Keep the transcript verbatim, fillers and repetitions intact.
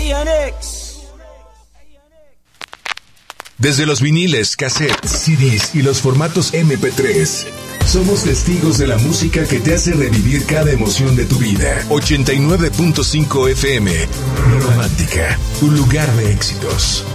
Desde los viniles, cassettes, C Ds y los formatos eme pe tres, somos testigos de la música que te hace revivir cada emoción de tu vida. ochenta y nueve punto cinco efe eme, Romántica, un lugar de éxitos.